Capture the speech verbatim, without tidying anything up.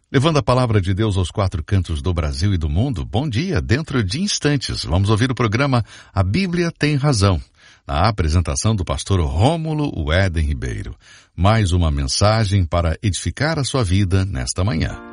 Levando a palavra de Deus aos quatro cantos do Brasil e do mundo, bom dia. Dentro de instantes, vamos ouvir o programa A Bíblia Tem Razão, na apresentação do pastor Rômulo Weden Ribeiro. Mais uma mensagem para edificar a sua vida nesta manhã.